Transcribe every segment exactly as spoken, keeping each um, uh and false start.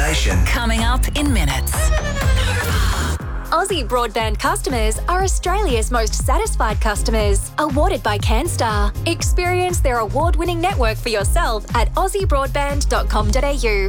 Nation. Coming up in minutes. Aussie broadband customers are Australia's most satisfied customers. Awarded by CanStar. Experience their award-winning network for yourself at aussie broadband dot com dot a u.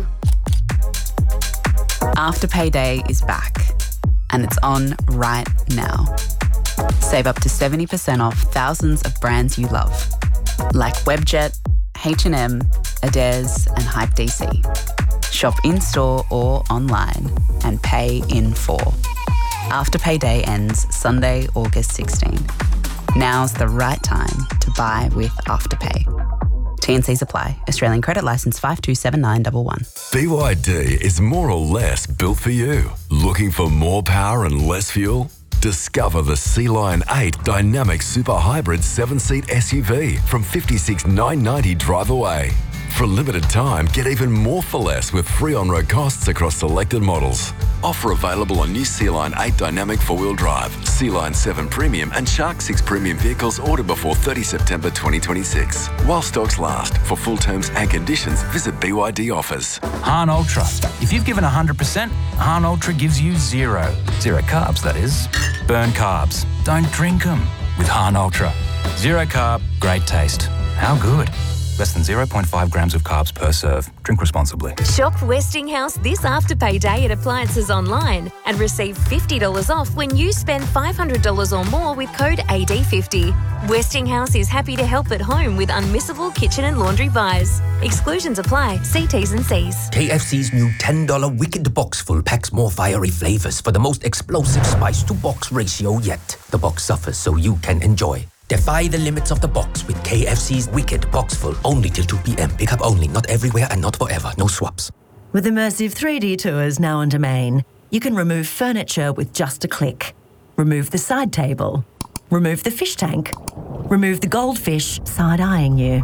Afterpay Day is back, and it's on right now. Save up to seventy percent off thousands of brands you love, like Webjet, H and M, Adairs and Hype D C. Shop in-store or online and pay in full. Afterpay Day ends Sunday, August sixteenth. Now's the right time to buy with Afterpay. T and Cs apply. Australian credit licence five two seven nine one one. B Y D is more or less built for you. Looking for more power and less fuel? Discover the Sea Lion eight Dynamic Super Hybrid seven-seat S U V from fifty-six thousand nine hundred ninety drive away. For a limited time, get even more for less with free on-road costs across selected models. Offer available on new Sea Lion eight Dynamic four-wheel drive, Sea Lion seven Premium and Shark six Premium vehicles ordered before thirtieth September twenty twenty-six. While stocks last. For full terms and conditions, visit B Y D offers. Hahn Ultra. If you've given one hundred percent, Hahn Ultra gives you zero. Zero carbs, that is. Burn carbs. Don't drink them with Hahn Ultra. Zero carb, great taste. How good? Less than zero point five grams of carbs per serve. Drink responsibly. Shop Westinghouse this Afterpay Day at Appliances Online and receive fifty dollars off when you spend five hundred dollars or more with code A D fifty. Westinghouse is happy to help at home with unmissable kitchen and laundry buys. Exclusions apply. See T's and C's. K F C's new ten dollar Wicked Box Full packs more fiery flavours for the most explosive spice-to-box ratio yet. The box suffers so you can enjoy. Defy the limits of the box with K F C's Wicked Box Full. Only till two p.m. Pick up only, not everywhere and not forever. No swaps. With immersive three D tours now on Domain, you can remove furniture with just a click. Remove the side table. Remove the fish tank. Remove the goldfish side-eyeing you.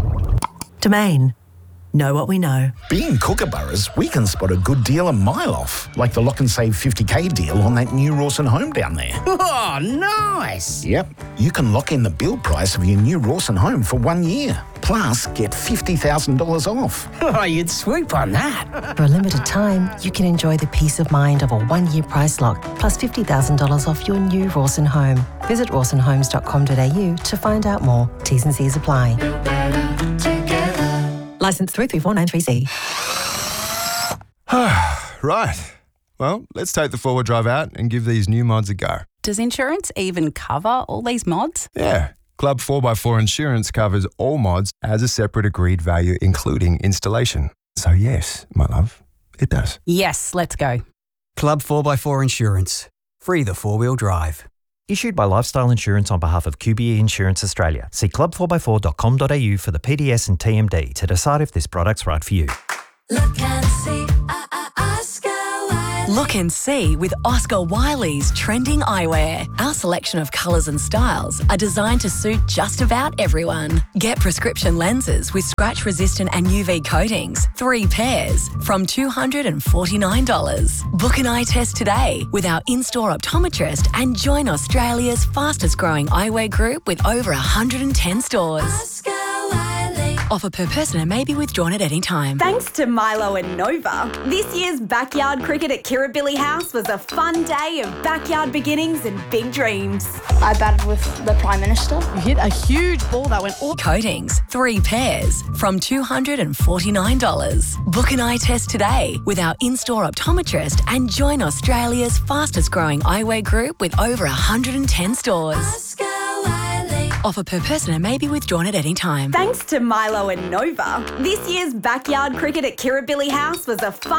Domain. Know what we know. Being Kookaburras, we can spot a good deal a mile off, like the Lock and Save fifty K deal on that new Rawson home down there. Oh, nice! Yep, you can lock in the build price of your new Rawson home for one year, plus get fifty thousand dollars off. Oh, you'd swoop on that. For a limited time, you can enjoy the peace of mind of a one-year price lock, plus fifty thousand dollars off your new Rawson home. Visit rawson homes dot com dot a u to find out more. T's and C's apply. Licence three three four nine three C. Right. Well, let's take the four-wheel drive out and give these new mods a go. Does insurance even cover all these mods? Yeah. Club four by four Insurance covers all mods as a separate agreed value, including installation. So yes, my love, it does. Yes, let's go. Club four by four Insurance. Free the four-wheel drive. Issued by Lifestyle Insurance on behalf of Q B E Insurance Australia. See club four by four dot com dot a u for the P D S and T M D to decide if this product's right for you. Look and see, uh, uh, Oscar Wiley. Look and see with Oscar Wiley's trending eyewear. Our selection of colours and styles are designed to suit just about everyone. Get prescription lenses with scratch-resistant and U V coatings, three pairs, from two hundred forty-nine dollars. Book an eye test today with our in-store optometrist and join Australia's fastest-growing eyewear group with over one hundred ten stores. Oscar Wiley. Offer per person and may be withdrawn at any time. Thanks to Milo and Nova, this year's backyard cricket at Kirribilli House was a fun day of backyard beginnings and big dreams. I batted with the Prime Minister. You hit a huge ball that went all... Coatings, three pairs, from two hundred forty-nine dollars. Book an eye test today with our in-store optometrist and join Australia's fastest-growing eyewear group with over one hundred ten stores. Oscar Wiley. Offer per person and may be withdrawn at any time. Thanks to Milo and Nova, this year's backyard cricket at Kirribilli House was a fun